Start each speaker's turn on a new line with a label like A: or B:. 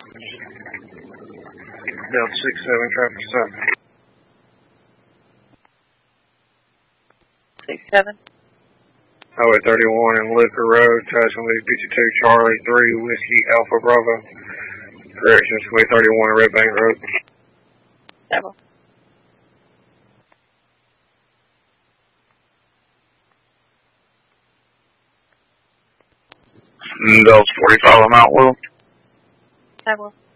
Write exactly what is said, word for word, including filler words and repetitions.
A: Delta six seven, traffic stop.
B: six seven.
A: Highway thirty-one and Looker Road, Tasman fifty-two, Charlie three, Whiskey Alpha Bravo. Directions, Highway thirty-one, Red Bank Road.
B: Several.
C: Delta forty-five, I'm out, Will.
B: Several.